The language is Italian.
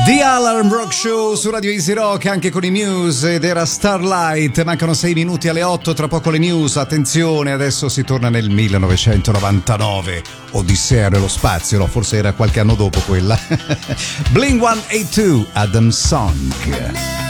The Alarm Rock Show su Radio Easy Rock, anche con i Muse, ed era Starlight. Mancano 6 minuti alle 8, tra poco le news. Attenzione, adesso si torna nel 1999, Odissea nello spazio, no, forse era qualche anno dopo quella. Blink 182, Adam Song.